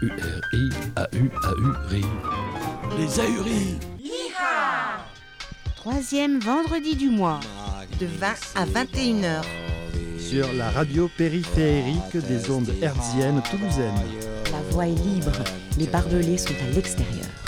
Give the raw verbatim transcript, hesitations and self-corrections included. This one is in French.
U R I A U A U R I. Les ahuris. Troisième vendredi du mois, de vingt à vingt et une heures. Sur la radio périphérique des ondes hertziennes toulousaines. la voie est libre, les barbelés sont à l'extérieur.